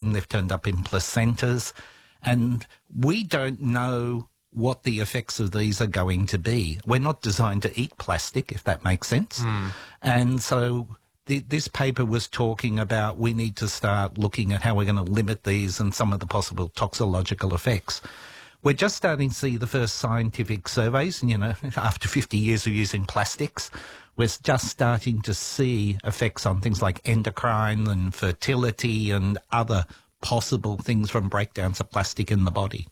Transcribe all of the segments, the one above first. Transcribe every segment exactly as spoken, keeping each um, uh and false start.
and they've turned up in placentas. And we don't know what the effects of these are going to be. We're not designed to eat plastic, if that makes sense. Mm. And so th- this paper was talking about we need to start looking at how we're going to limit these and some of the possible toxicological effects. We're just starting to see the first scientific surveys, and, you know, after fifty years of using plastics, we're just starting to see effects on things like endocrine and fertility and other possible things from breakdowns of plastic in the body.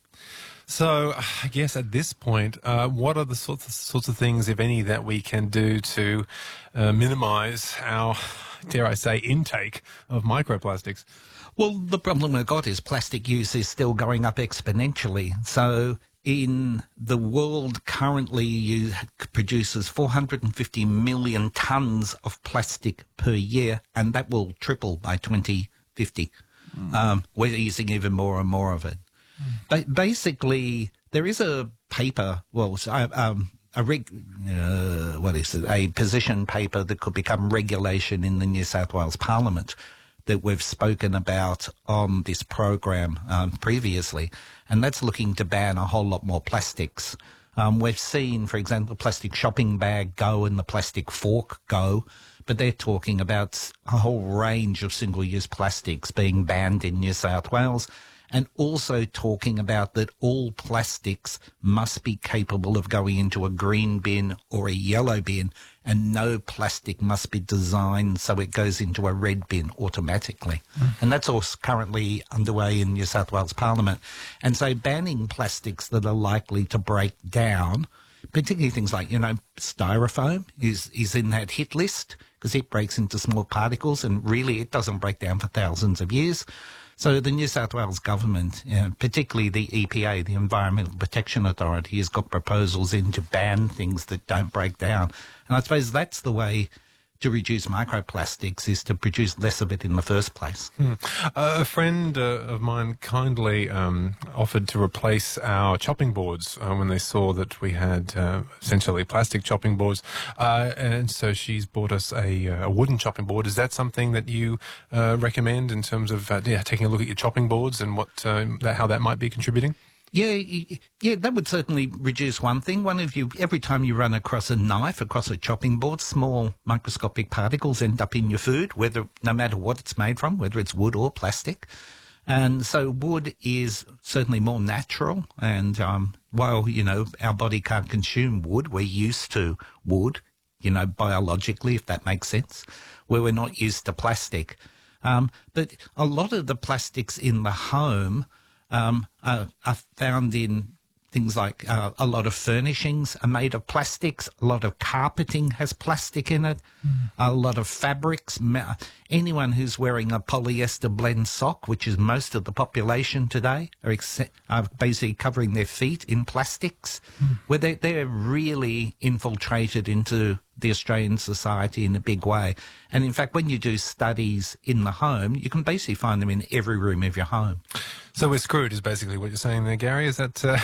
So I guess at this point, uh, what are the sorts of, sorts of things, if any, that we can do to uh, minimise our, dare I say, intake of microplastics? Well, the problem we've got is plastic use is still going up exponentially. So in the world currently you produces four hundred fifty million tonnes of plastic per year, and that will triple by twenty fifty. Mm. Um, we're using even more and more of it. But basically, there is a paper, well, um, a reg, uh, what is it, a position paper that could become regulation in the New South Wales Parliament that we've spoken about on this program um, previously, and that's looking to ban a whole lot more plastics. Um, we've seen, for example, the plastic shopping bag go and the plastic fork go, but they're talking about a whole range of single-use plastics being banned in New South Wales, and also talking about that all plastics must be capable of going into a green bin or a yellow bin, and no plastic must be designed so it goes into a red bin automatically. Mm. And that's all currently underway in New South Wales Parliament. And so banning plastics that are likely to break down, particularly things like, you know, styrofoam is, is in that hit list because it breaks into small particles and really it doesn't break down for thousands of years. So the New South Wales government, you know, particularly the E P A, the Environmental Protection Authority, has got proposals in to ban things that don't break down. And I suppose that's the way to reduce microplastics, is to produce less of it in the first place. Hmm. Uh, a friend uh, of mine kindly um, offered to replace our chopping boards uh, when they saw that we had uh, essentially plastic chopping boards. Uh, and so she's bought us a, a wooden chopping board. Is that something that you uh, recommend in terms of uh, yeah, taking a look at your chopping boards and what uh, that, how that might be contributing? Yeah, yeah, that would certainly reduce one thing. One of you, every time you run across a knife, across a chopping board, small microscopic particles end up in your food, whether, no matter what it's made from, whether it's wood or plastic. And so wood is certainly more natural. And um, while, you know, our body can't consume wood, we're used to wood, you know, biologically, if that makes sense, where we're not used to plastic. Um, but a lot of the plastics in the home Um, are, are found in things like uh, a lot of furnishings are made of plastics. A lot of carpeting has plastic in it. Mm. A lot of fabrics. Anyone who's wearing a polyester blend sock, which is most of the population today, are, ex- are basically covering their feet in plastics, mm. where they, they're really infiltrated into the Australian society in a big way. And in fact, when you do studies in the home, you can basically find them in every room of your home. So we're screwed is basically what you're saying there, Gary. Is that... Uh,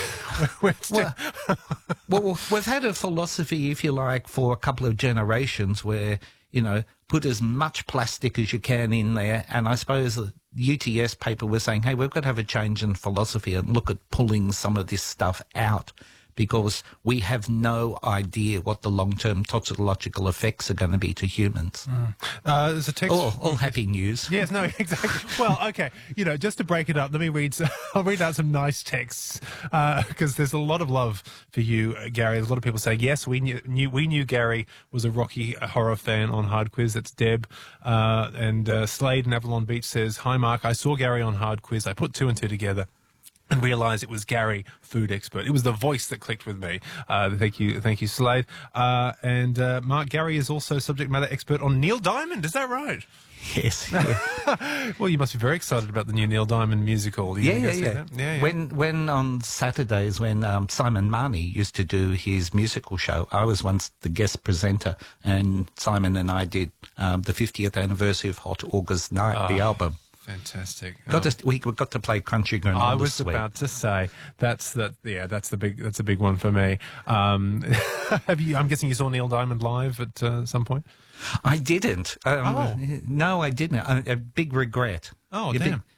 well, well, we've had a philosophy, if you like, for a couple of generations where, you know, put as much plastic as you can in there. And I suppose the U T S paper was saying, hey, we've got to have a change in philosophy and look at pulling some of this stuff out, because we have no idea what the long-term toxicological effects are going to be to humans. Mm. Uh, there's a text... All, all happy news. Yes, no, exactly. Well, okay, you know, just to break it up, let me read, some, I'll read out some nice texts, because uh, there's a lot of love for you, uh, Gary. There's a lot of people saying, yes, we knew, knew we knew Gary was a Rocky Horror fan on Hard Quiz. That's Deb. Uh, and uh, Slade in Avalon Beach says, hi, Mark, I saw Gary on Hard Quiz. I put two and two together and realised it was Gary, food expert. It was the voice that clicked with me. Uh, thank you, thank you, Slade. Uh, and uh, Mark, Gary is also subject matter expert on Neil Diamond. Is that right? Yes. Yeah. Well, you must be very excited about the new Neil Diamond musical. You yeah, yeah, yeah. yeah, yeah. When, when on Saturdays, when um, Simon Marnie used to do his musical show, I was once the guest presenter, and Simon and I did um, the fiftieth anniversary of Hot August Night, oh. the album. Fantastic. Got oh. to, we got to play Country Granola I was Sweet. about to say that's that. Yeah, that's the big. That's a big one for me. Um, have you? I'm guessing you saw Neil Diamond live at uh, some point. I didn't. Um, oh. No, I didn't. A, a big regret. Oh, a damn. Big,